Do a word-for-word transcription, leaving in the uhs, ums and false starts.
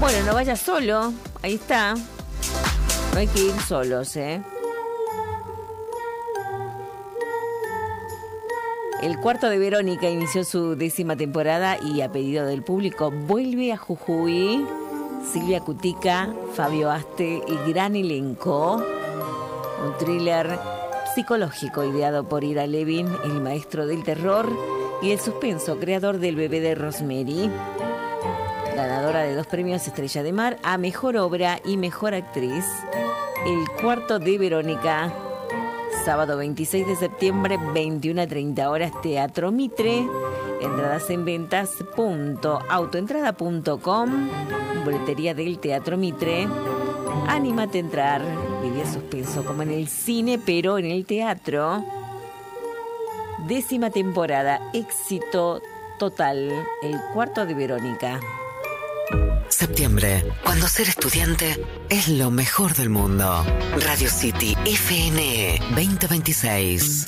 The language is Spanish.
Bueno, no vayas solo. Ahí está. No hay que ir solos, ¿eh? El cuarto de Verónica inició su décima temporada y a pedido del público vuelve a Jujuy. Silvia Cutica, Fabio Aste y gran elenco. Un thriller psicológico ideado por Ira Levin, el maestro del terror y el suspenso, creador del Bebé de Rosemary. Ganadora de dos premios Estrella de Mar a Mejor Obra y Mejor Actriz. El cuarto de Verónica. Sábado veintiséis de septiembre, veintiuna a treinta horas, Teatro Mitre. Entradas en ventas punto autoentrada punto com. Boletería del Teatro Mitre. Anímate a entrar. Vivir suspenso como en el cine, pero en el teatro. Décima temporada. Éxito total. El cuarto de Verónica. Septiembre, cuando ser estudiante es lo mejor del mundo. Radio City F N veinte veintiséis.